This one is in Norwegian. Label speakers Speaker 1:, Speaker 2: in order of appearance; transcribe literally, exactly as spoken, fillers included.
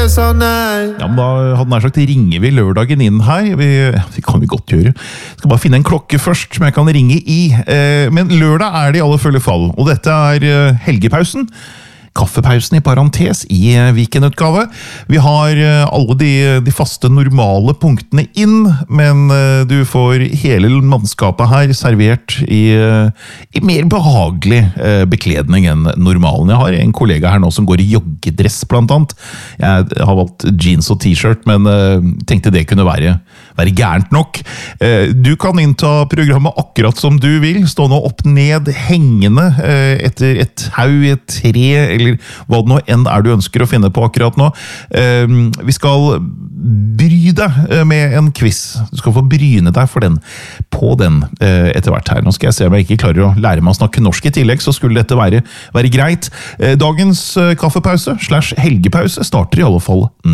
Speaker 1: sa nei.
Speaker 2: Ja, men da hadde nær sagt ringer vi lørdagen inn her. Vi, det kan vi godt gjøre. Skal bare finne en klokke først som jeg kan ringe i. Eh, men lørdag er det i alle følge fall, og dette er eh, helgepausen. Kaffepausen i parentes i weekendutgave. Vi har alle de, de faste normale punktene inn, men du får hele mannskapet her servert i, i mer behagelig bekledning enn normalen. Jeg har en kollega her nå som går i joggedress blant annet. Jeg har valgt jeans og t-shirt, men tenkte det kunne være, være gærent nok. Du kan innta programmet akkurat som du vil, stå nå opp ned, hengende etter et haug, et tre, eller hva det nå enn er du ønsker å finne på akkurat nå. Vi skal bry deg med en quiz. Du skal få bryne deg for den, på den etter hvert her. Nå skal jeg se om jeg ikke klarer å lære meg å snakke norsk i tillegg, så skulle dette være, være greit. Dagens kaffepause slash helgepause starter i alle fall